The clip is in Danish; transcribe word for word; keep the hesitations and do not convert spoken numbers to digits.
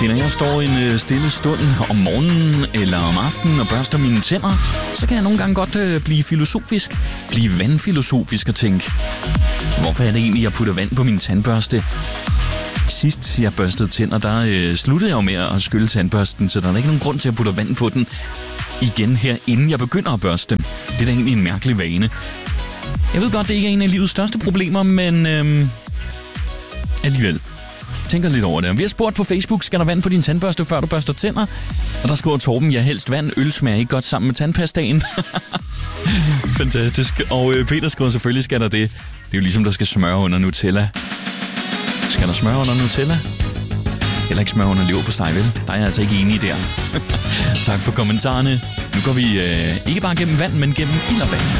Så når jeg står en øh, stille stund om morgenen eller om aftenen og børster mine tænder, så kan jeg nogle gange godt øh, blive filosofisk, blive vandfilosofisk og tænke, hvorfor er det egentlig, jeg putter vand på min tandbørste? Sidst jeg børstede tænder, der øh, sluttede jeg jo med at skylle tandbørsten, så der er ikke nogen grund til at putte vand på den igen her, inden jeg begynder at børste. Det er da egentlig en mærkelig vane. Jeg ved godt, det ikke er en af livets største problemer, men øh, alligevel. Tænker lidt over det. Vi har spurgt på Facebook, skal der vand på din tandbørste, før du børster tænder? Og der skriver Torben, ja, helst vand. Øl smager ikke godt sammen med tandpastaen. Fantastisk. Og øh, Peter skriver, selvfølgelig skal der det. Det er jo ligesom, der skal smøre under Nutella. Skal der smøre under Nutella? Heller ikke smøre under leverpostej, vel? Der er jeg altså ikke enig der. Tak for kommentarerne. Nu går vi øh, ikke bare gennem vand, men gennem ild og vand.